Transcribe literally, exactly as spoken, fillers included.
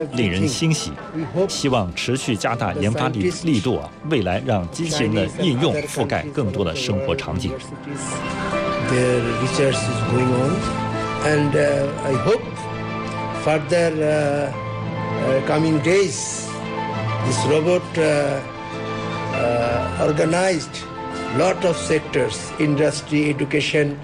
令人欣喜。希望持续加大研发力力度啊，未来让机器人的应用覆盖更多的生活场景。 Their research is going on, and uh, I hope further uh, uh, coming days, this robot uh, uh, organized lot of sectors, industry, education.